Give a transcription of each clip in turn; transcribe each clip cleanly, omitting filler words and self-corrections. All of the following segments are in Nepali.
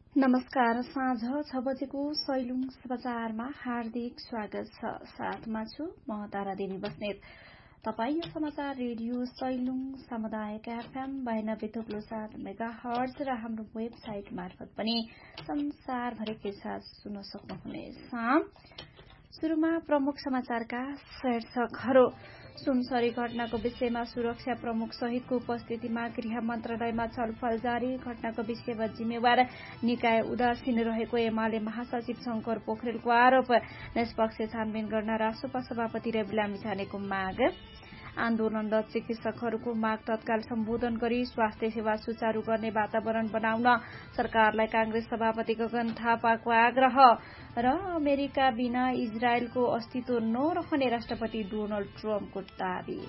नमस्कार। साँझ 6 बजेको सैलुङ समाचारमा हार्दिक स्वागत छ। साथमा छु म तारा देवी बस्नेत। तपाई यो समाचार रेडियो सैलुङ सामुदायिक एफएम 92.7 मेगाहर्ज र हाम्रो वेबसाइट मार्फत पनि संसारभरिकै साथ सुन्न सक्नुहुनेछ। सुरुमा प्रमुख समाचारका शीर्षकहरू। सुनसरी घटनाको विषयमा सुरक्षा प्रमुख सहितको उपस्थितिमा गृह मन्त्रालयमा छलफल जारी। घटनाको विषयमा जिम्मेवार निकाय उदासीन रहेको एमाले महासचिव शंकर पोखरेलको आरोप। निष्पक्ष छानबिन गर्न रासोपा सभापति रवि लामिछानेको माग। आन्दोलनरत चिकित्सकहरूको माग तत्काल सम्बोधन गरी स्वास्थ्य सेवा सुचारू गर्ने वातावरण बनाउन सरकारलाई कांग्रेस सभापति गगन थापाको आग्रह र अमेरिका बिना इजरायलको अस्तित्व नरहने राष्ट्रपति डोनाल्ड ट्रम्पको दावी।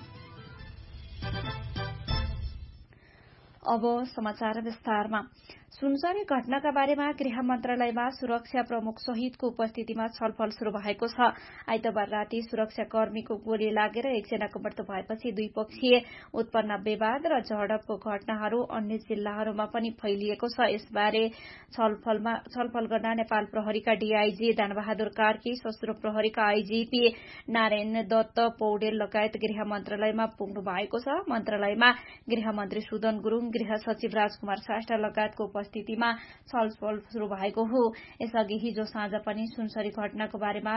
अब समाचार विस्तारमा। सुनसरी घटनाका बारेमा गृह मन्त्रालयमा सुरक्षा प्रमुख सहितको उपस्थितिमा छलफल शुरू भएको छ। आइतबार राति सुरक्षाकर्मीको गोली लागेर एकजनाको मृत्यु भएपछि द्विपक्षीय उत्पन्न विवाद र झडपको घटनाहरू अन्य जिल्लाहरूमा पनि फैलिएको छ। यसबारे छलफल गर्न नेपाल प्रहरीका डीआईजी दानबहादुर कार्की, सशस्त्र प्रहरीका आईजीपी नारायण दत्त पौडेल लगायत गृह मन्त्रालयमा पुग्नु भएको छ। मन्त्रालयमा गृहमन्त्री सुदन गुरूङ, गृह सचिव राजकुमार श्रेष्ठ लगायतको उपस्थितिमा छलफल शुरू भएको हो। यसअघि हिजो साँझ पनि सुनसरी घटनाको बारेमा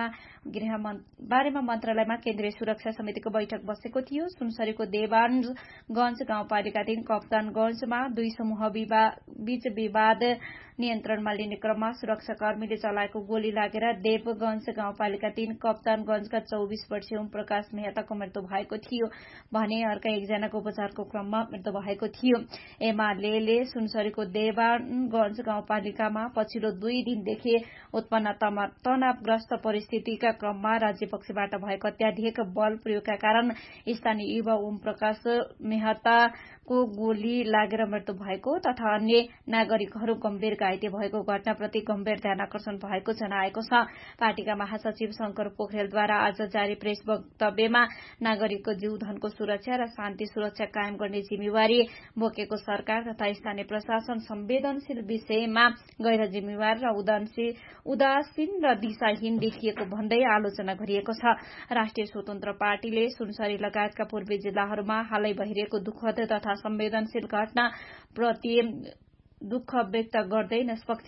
मन्त्रालयमा केन्द्रीय सुरक्षा समितिको बैठक बसेको थियो। सुनसरीको देवानगंज गाउँपालिका 3 कप्तानगंजमा दुई समूह बीच विवाद नियन्त्रणमा लिने क्रममा सुरक्षाकर्मीले चलाएको गोली लागेर देवगंज गाउँपालिका 3 कप्तानगंजका 24 वर्षीय ओम प्रकाश मेहताको मृत्यु भएको थियो भने अर्का एकजनाको उपचारको क्रममा मृत्यु भएको थियो। एमाले सुनसरीको देवानगंज गाउँपालिकामा पछिल्लो 2 दिनदेखि उत्पन्न तनावग्रस्त परिस्थितिका क्रममा राज्य पक्षबाट भएको अत्याधिक बल प्रयोगका कारण स्थानीय युवा ओम प्रकाश मेहताको गोली लागेर मृत्यु भएको तथा अन्य नागरिकहरू गम्भीर घाइते भएको घटनाप्रति गम्भीर ध्यानकर्षण भएको जनाएको छ। पार्टीका महासचिव शंकर पोखरेलद्वारा आज जारी प्रेस वक्तव्यमा नागरिकको जीवधनको सुरक्षा र शान्ति सुरक्षा कायम गर्ने जिम्मेवारी बोकेको सरकार तथा स्थानीय प्रशासन संवेदनशील विषयमा गैर जिम्मेवार र उदासीन र दिशाहीन देखिएको भन्दै आलोचना गरिएको छ। राष्ट्रिय स्वतन्त्र पार्टीले सुनसरी लगायतका पूर्वी जिल्लाहरूमा हालै भइरहेको दुःखद तथा संवेदनशील घटना प्रति दुःख व्यक्त गर्दै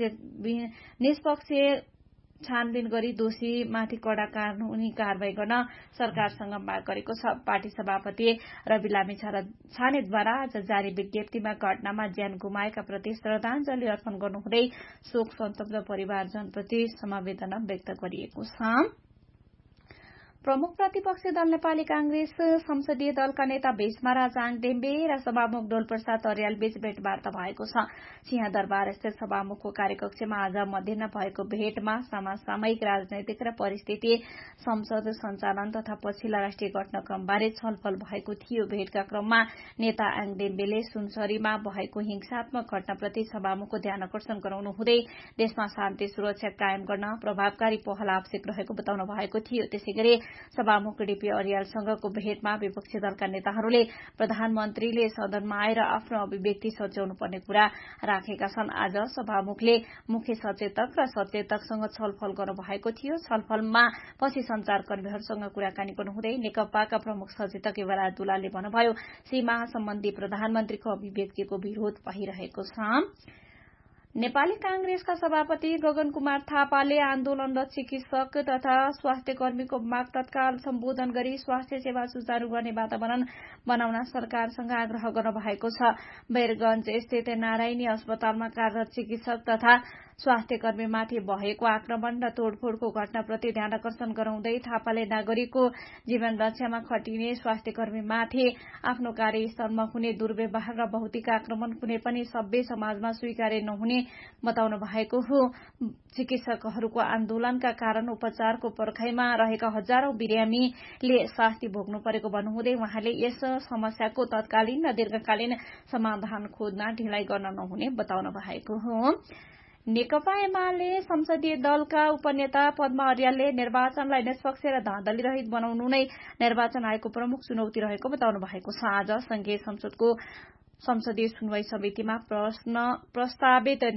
निष्पक्ष छानबिन गरी दोषीमाथि कडा कानूनी कारवाही गर्न सरकारसँग माग गरेको छ। पार्टी सभापति रवि लामिछानेद्वारा आज जारी विज्ञप्तिमा घटनामा ज्यान गुमाएका प्रति श्रद्धाञ्जली अर्पण गर्नुहुँदै शोक सन्तप्त परिवारजनप्रति समवेदना व्यक्त गरिएको छ। प्रमुख प्रतिपक्षी दल नेपाली कांग्रेस संसदीय दलका नेता भीष्मराज आङडेम्बे र सभामुख डोलप्रसाद अर्याल बीच भेटवार्ता भएको छ। सिंहदरबार स्थित सभामुखको कार्यकक्षमा आज मध्याह भएको भेटमा समसामयिक राजनैतिक र परिस्थिति, संसद सञ्चालन तथा पछिल्ला राष्ट्रिय घटनाक्रमबारे छलफल भएको थियो। भेटका क्रममा नेता आङडेम्बेले सुनसरीमा भएको हिंसात्मक घटनाप्रति सभामुखको ध्यानकर्षण गराउनु हुँदै देशमा शान्ति सुरक्षा कायम गर्न प्रभावकारी पहल आवश्यक रहेको बताउनु भएको थियो। त्यसैगरी सभामुख डीपी अर्यालसँगको भेटमा विपक्षी दलका नेताहरूले प्रधानमन्त्रीले सदनमा आएर आफ्नो अभिव्यक्ति सच्याउनु पर्ने कुरा राखेका छन्। आज सभामुखले मुख्य सचेतक र सचेतकसँग छलफल गर्नुभएको थियो। छलफलमा पछि संचारकर्मीहरूसँग कुराकानी गर्नुहुँदै नेकपाका प्रमुख सचेतक युवराज दुलालले भन्नुभयो, सीमा सम्बन्धी प्रधानमन्त्रीको अभिव्यक्तिको विरोध भइरहेको छ। नेपाली कांग्रेसका सभापति गगन कुमार थापाले आन्दोलनरत चिकित्सक तथा स्वास्थ्य कर्मीको माग तत्काल सम्बोधन गरी स्वास्थ्य सेवा सुचारू गर्ने वातावरण बनाउन सरकारसँग आग्रह गर्नुभएको छ। बैरगंज स्थित नारायणी अस्पतालमा कार्यरत चिकित्सक तथा स्वास्थ्यकर्मीमाथि भएको आक्रमण र तोडफोडको घटनाप्रति ध्यानकर्षण गराउँदै थापाले नागरिकको जीवन रक्षामा खटिने स्वास्थ्यकर्मीमाथि आफ्नो कार्यस्थलमा हुने दुर्व्यवहार र भौतिक आक्रमण कुनै पनि सभ्य समाजमा स्वीकार्य नहुने बताउनु भएको हो। चिकित्सकहरूको आन्दोलनका कारण उपचारको पर्खाइमा रहेका हजारौं बिरामीले शास्ति भोग्नु परेको भन्नुहुँदै उहाँले यस समस्याको तत्कालीन र दीर्घकालीन समाधान खोज्न ढिलाइ गर्न नहुने बताउनु भएको हो। नेकपा एमाले संसदीय दलका उपनेता पद्मा अर्यालले निर्वाचनलाई निष्पक्ष र धाँधली रहित बनाउनु नै निर्वाचन आयोगको प्रमुख चुनौती रहेको बताउनु भएको छ। आज संघीय संसदको संसदीय सुनवाई समितिमा प्रस्तावित